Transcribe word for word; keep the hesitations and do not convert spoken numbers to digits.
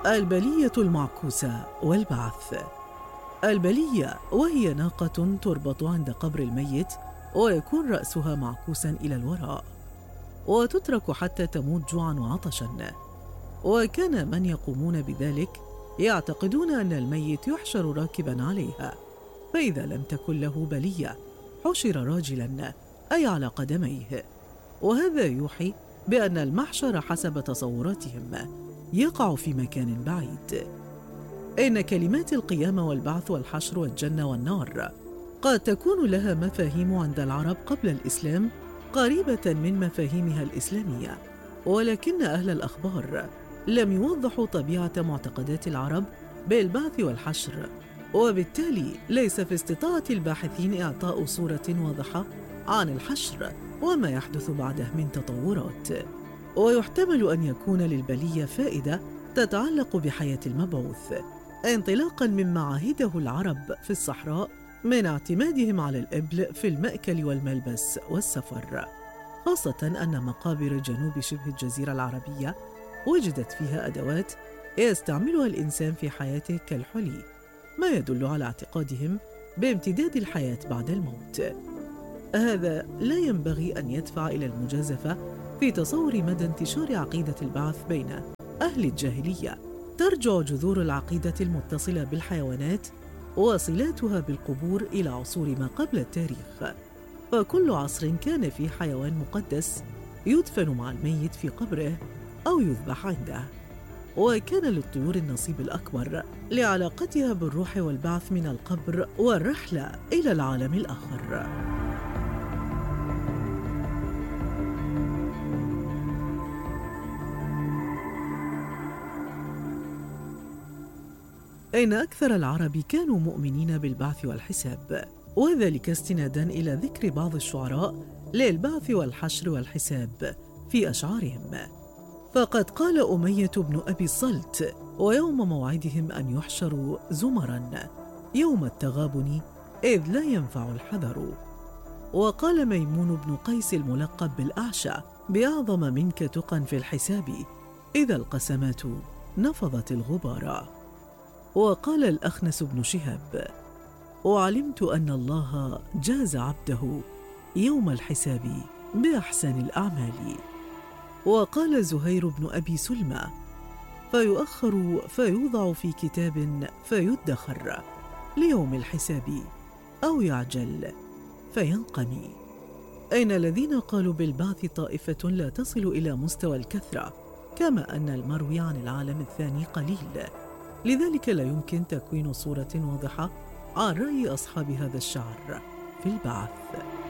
البلية المعكوسة والبعث. البلية وهي ناقة تربط عند قبر الميت ويكون رأسها معكوسا إلى الوراء وتترك حتى تموت جوعا وعطشا. وكان من يقومون بذلك يعتقدون أن الميت يحشر راكبا عليها، فإذا لم تكن له بلية حشر راجلا أي على قدميه، وهذا يوحي بأن المحشر حسب تصوراتهم يقع في مكان بعيد. إن كلمات القيامة والبعث والحشر والجنة والنار قد تكون لها مفاهيم عند العرب قبل الإسلام قريبة من مفاهيمها الإسلامية، ولكن أهل الأخبار لم يوضحوا طبيعة معتقدات العرب بالبعث والحشر، وبالتالي ليس في استطاعة الباحثين إعطاء صورة واضحة عن الحشر وما يحدث بعده من تطورات. ويحتمل أن يكون للبلية فائدة تتعلق بحياة المبعوث، انطلاقاً مما عاهده العرب في الصحراء من اعتمادهم على الإبل في المأكل والملبس والسفر، خاصة أن مقابر جنوب شبه الجزيرة العربية وجدت فيها أدوات يستعملها الإنسان في حياته كالحلي، ما يدل على اعتقادهم بامتداد الحياة بعد الموت. هذا لا ينبغي أن يدفع إلى المجازفة في تصور مدى انتشار عقيدة البعث بين أهل الجاهلية. ترجع جذور العقيدة المتصلة بالحيوانات وصلاتها بالقبور إلى عصور ما قبل التاريخ، فكل عصر كان فيه حيوان مقدس يدفن مع الميت في قبره أو يذبح عنده، وكان للطيور النصيب الأكبر لعلاقتها بالروح والبعث من القبر والرحلة إلى العالم الآخر. إن أكثر العرب كانوا مؤمنين بالبعث والحساب، وذلك استناداً إلى ذكر بعض الشعراء للبعث والحشر والحساب في أشعارهم. فقد قال أمية بن أبي الصلت: ويوم موعدهم أن يحشروا زمراً يوم التغابن إذ لا ينفع الحذر. وقال ميمون بن قيس الملقب بالأعشى: بأعظم منك تقى في الحساب إذا القسمات نفضت الغبار. وقال الأخنس بن شهاب: وعلمت أن الله جاز عبده يوم الحساب بأحسن الأعمال. وقال زهير بن أبي سلمى: فيؤخر فيوضع في كتاب فيدخر ليوم الحساب أو يعجل فينقمي. أين الذين قالوا بالبعث طائفة لا تصل إلى مستوى الكثرة، كما أن المروي عن العالم الثاني قليل، لذلك لا يمكن تكوين صورة واضحة عن رأي أصحاب هذا الشعر في البعث.